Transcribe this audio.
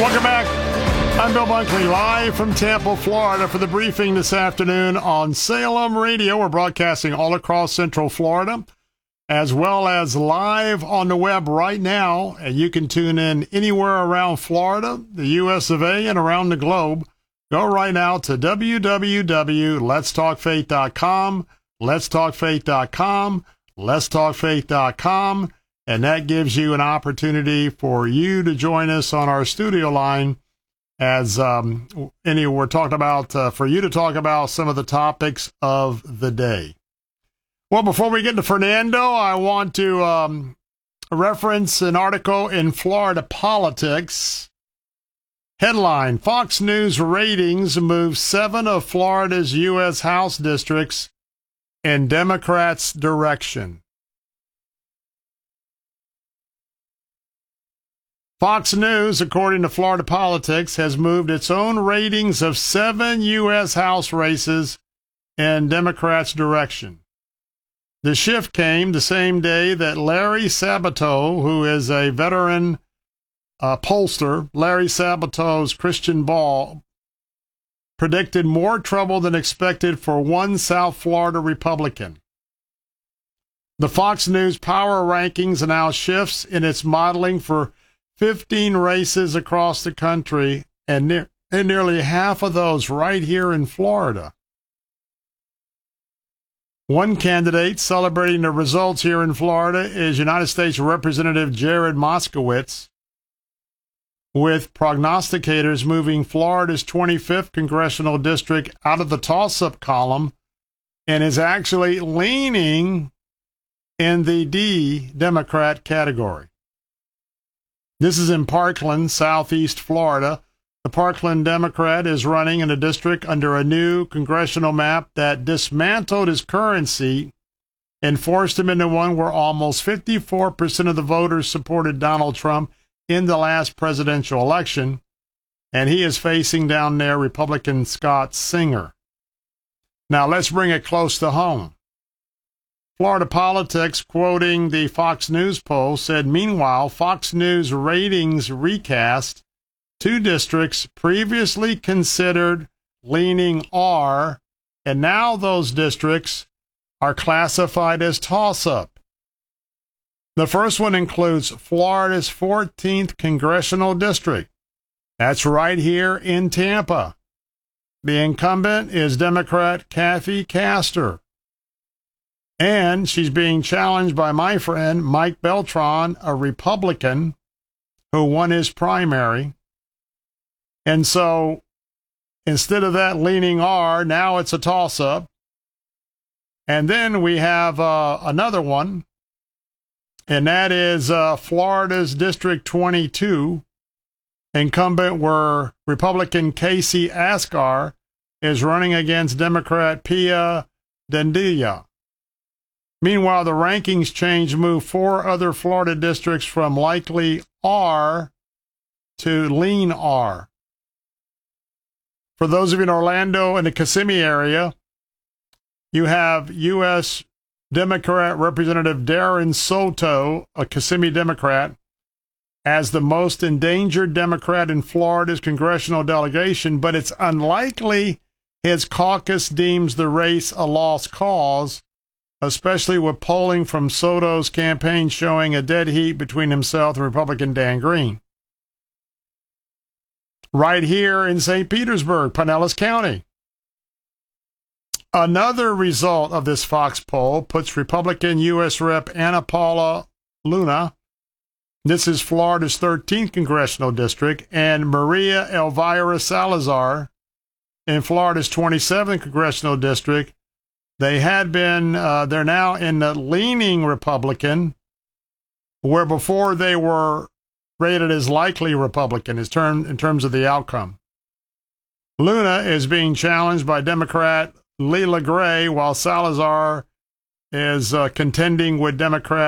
Welcome back. I'm Bill Bunkley, live from Tampa, Florida for the briefing this afternoon on Salem Radio. We're broadcasting all across Central Florida, as well as live on the web right now. And you can tune in anywhere around Florida, the U.S. of A., and around the globe. Go right now to www.letstalkfaith.com, letstalkfaith.com, letstalkfaith.com. And that gives you an opportunity for you to join us on our studio line as we're talking about, for you to talk about some of the topics of the day. Well, before we get to Fernando, I want to reference an article in Florida Politics. Headline, Fox News ratings move 7 of Florida's U.S. House districts in Democrats' direction. Fox News, according to Florida Politics, has moved its own ratings of 7 U.S. House races in Democrats' direction. The shift came the same day that Larry Sabato, who is a veteran pollster, Larry Sabato's Christian Ball, predicted more trouble than expected for one South Florida Republican. The Fox News Power Rankings announced shifts in its modeling for 15 races across the country, and nearly half of those right here in Florida. One candidate celebrating the results here in Florida is United States Representative Jared Moskowitz, with prognosticators moving Florida's 25th congressional district out of the toss-up column and is actually leaning in the D Democrat category. This is in Parkland, southeast Florida. The Parkland Democrat is running in a district under a new congressional map that dismantled his current seat and forced him into one where almost 54% of the voters supported Donald Trump in the last presidential election, and he is facing down there Republican Scott Singer. Now let's bring it close to home. Florida Politics, quoting the Fox News poll, said, meanwhile, Fox News ratings recast 2 districts previously considered leaning R, and now those districts are classified as toss-up. The first one includes Florida's 14th congressional district. That's right here in Tampa. The incumbent is Democrat Kathy Castor, and she's being challenged by my friend Mike Beltran, a Republican who won his primary. And so instead of that leaning R, now it's a toss-up. And then we have another one, and that is Florida's District 22. Incumbent where Republican Casey Askar is running against Democrat Pia Dendilla. Meanwhile, the rankings change move 4 other Florida districts from likely R to lean R. For those of you in Orlando and the Kissimmee area, you have U.S. Democrat Representative Darren Soto, a Kissimmee Democrat, as the most endangered Democrat in Florida's congressional delegation, but it's unlikely his caucus deems the race a lost cause, especially with polling from Soto's campaign showing a dead heat between himself and Republican Dan Green. Right here in St. Petersburg, Pinellas County. Another result of this Fox poll puts Republican U.S. Rep. Ana Paula Luna, this is Florida's 13th congressional district, and Maria Elvira Salazar in Florida's 27th congressional district. They had been, they're now in the leaning Republican, where before they were rated as likely Republican in terms of the outcome. Luna is being challenged by Democrat Leila Gray, while Salazar is contending with Democrat